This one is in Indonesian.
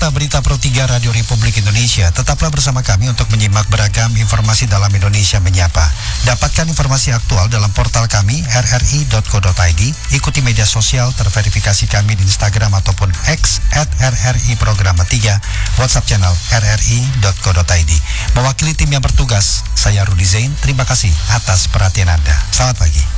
Warta Berita Pro 3 Radio Republik Indonesia. Tetaplah bersama kami untuk menyimak beragam informasi dalam Indonesia Menyapa. Dapatkan informasi aktual dalam portal kami rri.co.id. Ikuti media sosial terverifikasi kami di Instagram ataupun X @RRI Programa 3, WhatsApp channel rri.co.id. Mewakili tim yang bertugas, saya Rudi Zain. Terima kasih atas perhatian Anda. Selamat pagi.